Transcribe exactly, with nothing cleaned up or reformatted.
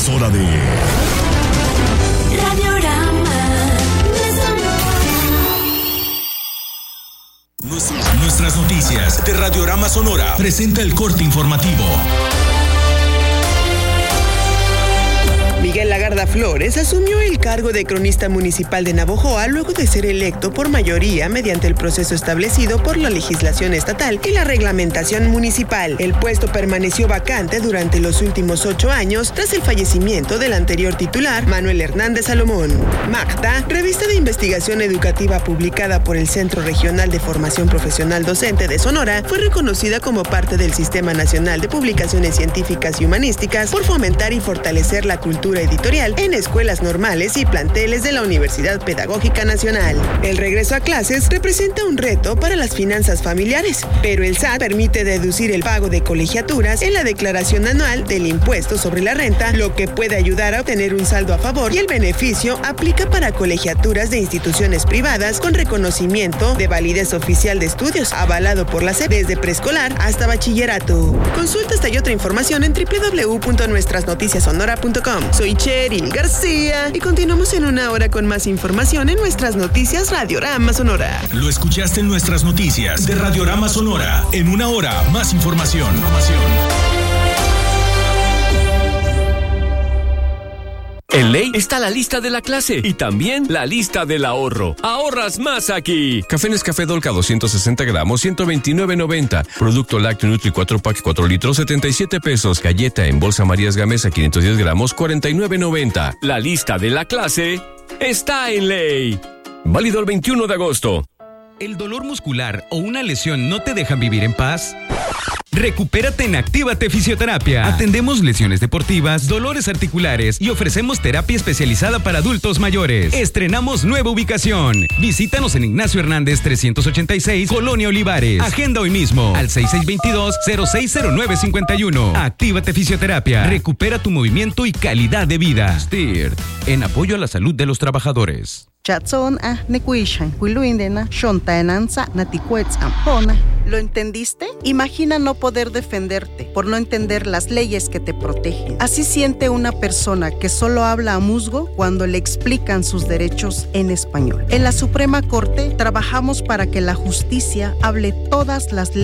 hora de Radiorama. Nuestras noticias de Radiorama Sonora presenta el corte informativo. Miguel Lagarda Flores asumió el cargo de cronista municipal de Navojoa luego de ser electo por mayoría mediante el proceso establecido por la legislación estatal y la reglamentación municipal. El puesto permaneció vacante durante los últimos ocho años tras el fallecimiento del anterior titular, Manuel Hernández Salomón. MACTA, revista de investigación educativa publicada por el Centro Regional de Formación Profesional Docente de Sonora, fue reconocida como parte del Sistema Nacional de Publicaciones Científicas y Humanísticas por fomentar y fortalecer la cultura editorial en escuelas normales y planteles de la Universidad Pedagógica Nacional. El regreso a clases representa un reto para las finanzas familiares, pero el S A T permite deducir el pago de colegiaturas en la declaración anual del impuesto sobre la renta, lo que puede ayudar a obtener un saldo a favor, y el beneficio aplica para colegiaturas de instituciones privadas con reconocimiento de validez oficial de estudios, avalado por la S E P desde preescolar hasta bachillerato. Consulta esta y otra información en doble u doble u doble u punto nuestras noticias sonora punto com. Soy Cheryl García y continuamos en una hora con más información en nuestras noticias Radiorama Sonora. Lo escuchaste en nuestras noticias de Radiorama Sonora. En una hora, más información. información. En Ley está la lista de la clase y también la lista del ahorro. Ahorras más aquí. Café Nescafé Dolca doscientos sesenta gramos, ciento veintinueve noventa. Producto lácteo Nutri cuatro pack cuatro litros, setenta y siete pesos. Galleta en bolsa Marías Gamesa quinientos diez gramos, cuarenta y nueve noventa. La lista de la clase está en Ley. Válido el veintiuno de agosto. ¿El dolor muscular o una lesión no te dejan vivir en paz? Recupérate en Actívate Fisioterapia. Atendemos lesiones deportivas, dolores articulares y ofrecemos terapia especializada para adultos mayores. Estrenamos nueva ubicación. Visítanos en Ignacio Hernández trescientos ochenta y seis, Colonia Olivares. Agenda hoy mismo al seis seis dos dos, cero seis cero nueve cinco uno. Actívate Fisioterapia. Recupera tu movimiento y calidad de vida. S T I R, en apoyo a la salud de los trabajadores. Chatson ah nekuishan huiluindena shontaenanza natikuetzam pona. ¿Lo entendiste? Imagina no poder defenderte por no entender las leyes que te protegen. Así siente una persona que solo habla a musgo cuando le explican sus derechos en español. En la Suprema Corte trabajamos para que la justicia hable todas las leyes